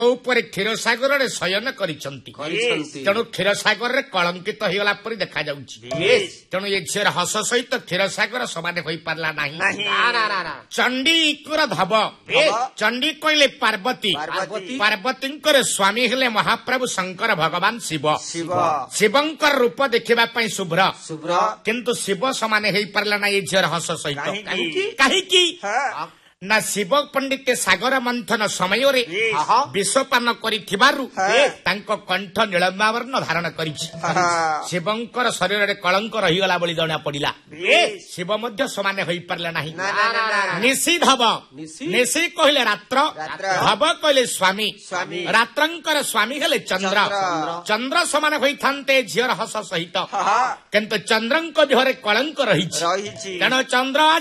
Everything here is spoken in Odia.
ଉପରେ କ୍ଷୀରସାଗରରେ ଶୟନ କରିଛନ୍ତି। ତେଣୁ କ୍ଷୀରସାଗରରେ କଳଙ୍କିତ ହେଇଗଲା ପରି ଦେଖାଯାଉଛି। ତେଣୁ ଏ ଝିଅର ହସ ସହିତ କ୍ଷୀରସାଗର ସମାନ ହୋଇପାରିଲା ନାହିଁ। ଚଣ୍ଡୀଙ୍କର ଧବ, ଚଣ୍ଡୀ କହିଲେ ପାର୍ବତୀ, ପାର୍ବତୀଙ୍କର ସ୍ୱାମୀ ହେଲେ ମହାପ୍ରଭୁ ଶଙ୍କର ଭଗବାନ ଶିବ। ଶିବଙ୍କର ରୂପ ଦେଖିବା ପାଇଁ ଶୁଭ୍ର, କିନ୍ତୁ ଶିବ ସମାନ ହେଇପାରିଲା ନାହିଁ ଏ ଝିଅର ହସ ସହିତ। କାହିଁକି ନା ଶିବ ପଣ୍ଡିତେ ସାଗର ମନ୍ଥନ ସମୟରେ ବିଷପାନ କରିଥିବାରୁ ତାଙ୍କ କଣ୍ଠ ନୀଳମାବର୍ଣ୍ଣ ଧାରଣ କରିଛି। ଶିବଙ୍କର ଶରୀରରେ କଳଙ୍କ ରହିଗଲା ବୋଲି ଜଣା ପଡିଲା। ଶିବ ମଧ୍ୟ ସମାନ ହୋଇପାରିଲା ନାହିଁ। ନିଶିଧବ, ନିଶି କହିଲେ ରାତ୍ର, ଧବ କହିଲେ ସ୍ୱାମୀ। ରାତ୍ରଙ୍କର ସ୍ୱାମୀ ହେଲେ ଚନ୍ଦ୍ର। ଚନ୍ଦ୍ର ସମାନ ହୋଇଥାନ୍ତେ ଝିଅର ହସ ସହିତ, କିନ୍ତୁ ଚନ୍ଦ୍ରଙ୍କ ଦେହରେ କଳଙ୍କ ରହିଛି। ତେଣୁ ଚନ୍ଦ୍ର